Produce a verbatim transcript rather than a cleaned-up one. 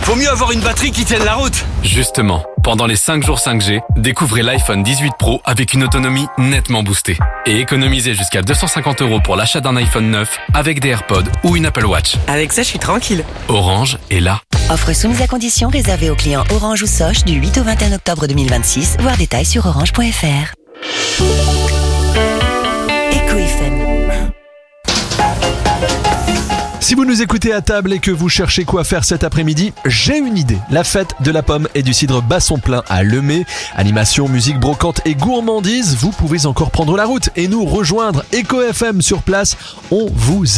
Vaut mieux avoir une batterie qui tienne la route. Justement, pendant les cinq jours cinq G, découvrez l'iPhone dix-huit Pro avec une autonomie nettement boostée. Et économisez jusqu'à deux cent cinquante euros pour l'achat d'un iPhone neuf avec des AirPods ou une Apple Watch. Avec ça, je suis tranquille. Orange est là. Offre soumise à condition réservée aux clients Orange ou Soch du huit au vingt et un octobre deux mille vingt-six. Voir détails sur orange point f r. Echo F M. Si vous nous écoutez à table et que vous cherchez quoi faire cet après-midi, j'ai une idée. La fête de la pomme et du cidre Basson-Plein à Lemay. Animation, musique, brocante et gourmandise. Vous pouvez encore prendre la route et nous rejoindre. Echo F M sur place. On vous